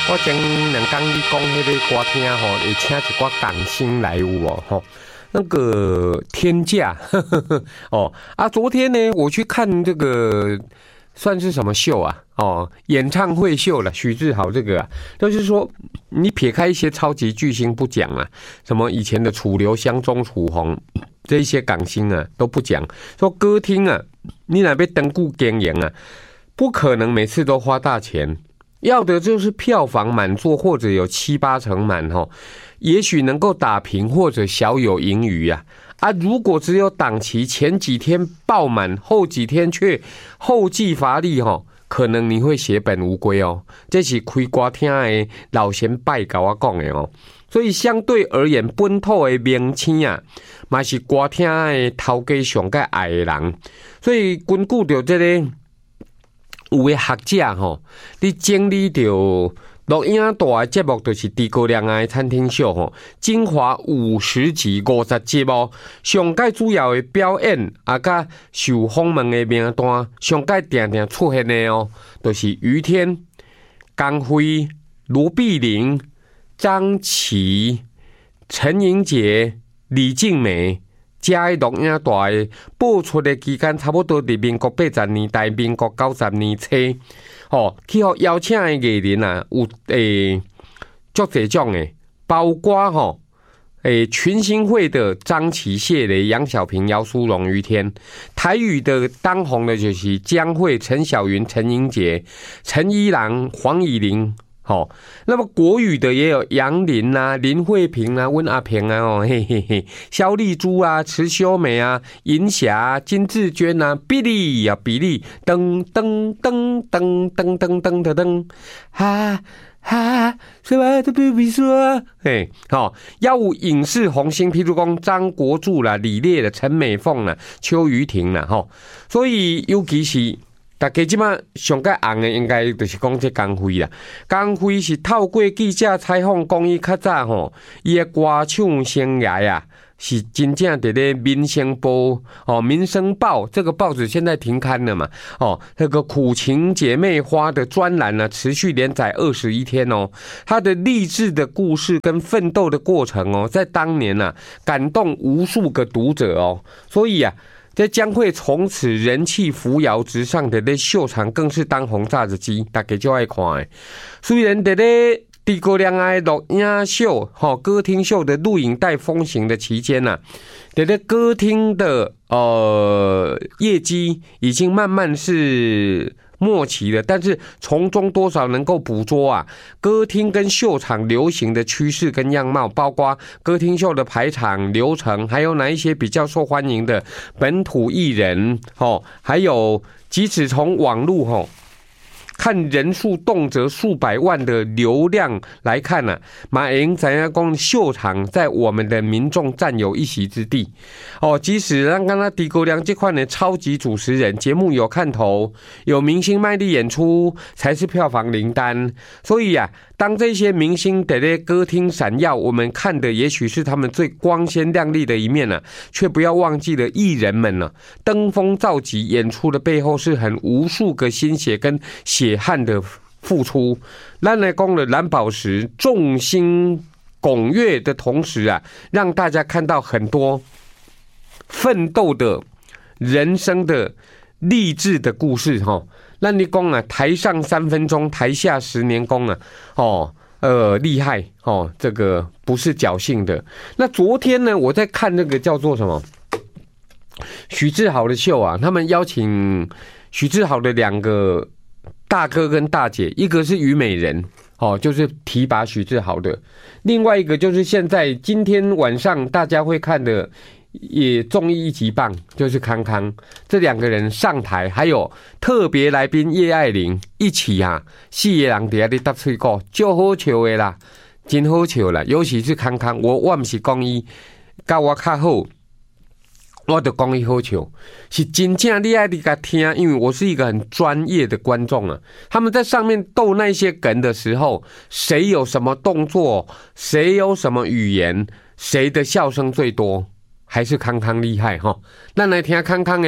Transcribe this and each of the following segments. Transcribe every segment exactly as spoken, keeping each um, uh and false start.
我前两天你讲迄个歌厅吼，会请一寡港星来有无吼？那个天价呵呵呵哦啊！昨天呢，我去看这个算是什么秀啊？哦，演唱会秀了。许志豪这个啊，就是说你撇开一些超级巨星不讲啊，什么以前的楚留香、钟楚红这一些港星啊都不讲，说歌厅啊，你哪边登顾经营啊，不可能每次都花大钱。要的就是票房满座或者有七八成满吼，也许能够打平或者小有盈余啊啊！如果只有档期前几天爆满，后几天却后继乏力吼，可能你会血本无归哦。这是开歌厅的老前辈跟我讲的哦。所以相对而言，本土的明星啊，嘛是歌厅的头家上个爱的人。所以根据着这个。有的学者吼，你整理到录影大的节目，就是诸葛亮的餐厅秀吼，精华五十集、五十集哦。上届主要的表演啊，甲受访问的名单，上届定定出现的哦，就是于天、江蕙、罗碧玲、张琪、陈莹洁、李静美。这个录影带的播出的期间，差不多伫民国八十年代、民国九十年初，哦，去互邀请的艺人啊，有诶足侪种的，包括吼诶群星会的张琪、谢雷、杨小萍、姚苏蓉、于天，台语的当红的就是江蕙、陈小云、陈英杰、陈一郎、黄以玲。好，那么国语的也有杨林啊、林慧萍啊、温阿平啊，哦嘿嘿嘿，萧丽珠啊、池修美啊、银霞、金志娟啊、比利啊、比利，噔噔噔噔噔噔噔噔噔，哈哈，什么都不必说，嘿，好，要有影视红星，譬如讲张国柱啦、李烈啦、陈美凤啦、邱于婷啦，吼，所以尤其是。大家即马上个红的应该就是讲这江蕙啦，江蕙是透过记者采访讲伊较早吼，伊的歌唱生涯啊，是真正伫咧民生报哦，民生报这个报纸现在停刊了嘛，哦，那个苦情姐妹花的专栏呢，持续连载二十一天哦，她的励志的故事跟奋斗的过程哦，在当年啊，感动无数个读者哦，所以啊。这将会从此人气扶摇直上的咧秀场，更是当红炸子鸡，大家就爱看的。虽然在咧诸葛亮的录影秀、哈歌厅秀的录影带风行的期间呐、啊，在咧歌厅的呃业绩已经慢慢是。末期了，但是从中多少能够捕捉啊歌厅跟秀场流行的趋势跟样貌，包括歌厅秀的排场流程，还有哪一些比较受欢迎的本土艺人，哦，还有即使从网络吼。看人数动辄数百万的流量来看呢、啊，马英怎样讲秀场在我们的民众占有一席之地哦。即使让刚刚诸葛亮这块的超级主持人，节目有看头，有明星卖力演出，才是票房灵丹。所以啊，当这些明星在在歌厅闪耀，我们看的也许是他们最光鲜亮丽的一面呢、啊，却不要忘记了艺人们呢、啊，登峰造极演出的背后是很无数个心血跟血。血汗的付出，咱来讲了蓝宝石众星拱月的同时啊，让大家看到很多奋斗的人生的励志的故事哈。那你讲啊，台上三分钟，台下十年功啊，哦，呃，厉害哦，这个不是侥幸的。那昨天呢，我在看那个叫做什么许志豪的秀啊，他们邀请许志豪的两个。大哥跟大姐，一个是虞美人，哦，就是提拔许志豪的；另外一个就是现在今天晚上大家会看的，也综艺一级棒，就是康康。这两个人上台，还有特别来宾叶爱玲一起啊，四个人在那里搭嘴鼓，就好笑的啦，真好笑啦。尤其是康康，我我不是讲伊，教我较好。我就讲伊好笑，是真正你爱你甲听，因为我是一个很专业的观众啊。他们在上面斗那些梗的时候，谁有什么动作，谁有什么语言，谁的笑声最多，还是康康厉害哈。咱来听康康的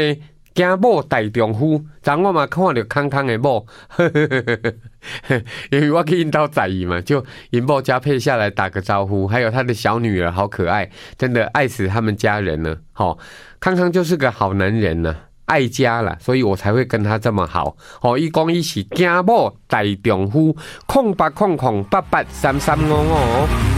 囝某大丈夫，昨我嘛看到康康的某，因为我去因兜在意嘛，就因某加配下来打个招呼，还有他的小女儿好可爱，真的爱死他们家人了。好、哦，康康就是个好男人呢、啊。爱家啦，所以我才会跟他这么好。哦，伊讲伊是囝某大丈夫，空八空空八八三三五五。